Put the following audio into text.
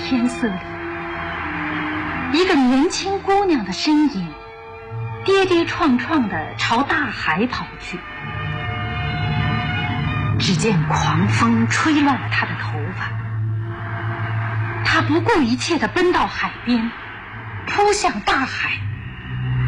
天色里，一个年轻姑娘的身影跌跌撞撞地朝大海跑去。只见狂风吹乱了她的头发，她不顾一切地奔到海边，扑向大海。